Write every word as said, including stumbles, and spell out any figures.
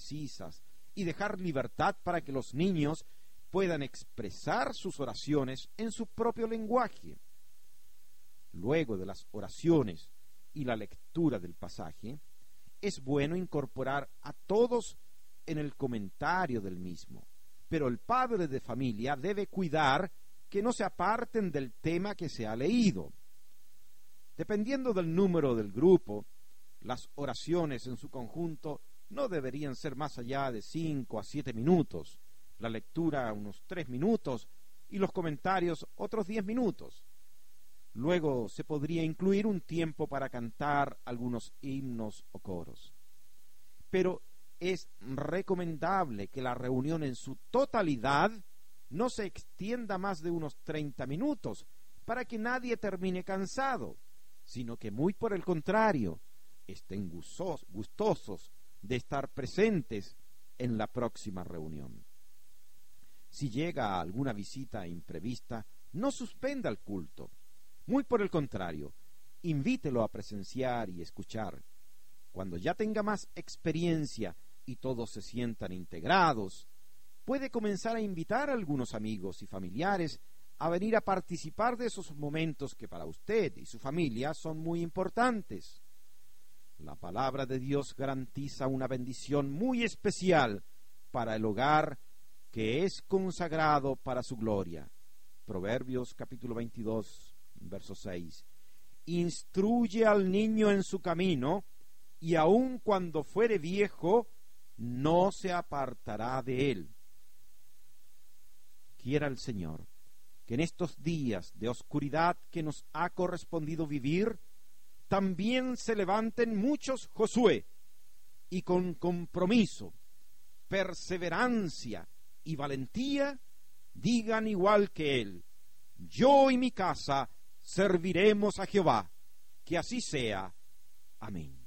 precisas y dejar libertad para que los niños puedan expresar sus oraciones en su propio lenguaje. Luego de las oraciones y la lectura del pasaje, es bueno incorporar a todos en el comentario del mismo, pero el padre de familia debe cuidar que no se aparten del tema que se ha leído. Dependiendo del número del grupo, las oraciones en su conjunto no deberían ser más allá de cinco a siete minutos, la lectura unos tres minutos y los comentarios otros diez minutos. Luego se podría incluir un tiempo para cantar algunos himnos o coros. Pero es recomendable que la reunión en su totalidad no se extienda más de unos treinta minutos para que nadie termine cansado, sino que muy por el contrario, estén gustosos, gustosos de estar presentes en la próxima reunión. Si llega alguna visita imprevista, no suspenda el culto. Muy por el contrario, invítelo a presenciar y escuchar. Cuando ya tenga más experiencia y todos se sientan integrados, puede comenzar a invitar a algunos amigos y familiares a venir a participar de esos momentos que para usted y su familia son muy importantes. La palabra de Dios garantiza una bendición muy especial para el hogar que es consagrado para su gloria. Proverbios capítulo veintidós, verso seis. Instruye al niño en su camino, y aun cuando fuere viejo, no se apartará de él. Quiera el Señor que en estos días de oscuridad que nos ha correspondido vivir, también se levanten muchos Josué, y con compromiso, perseverancia y valentía, digan igual que él: yo y mi casa serviremos a Jehová. Que así sea. Amén.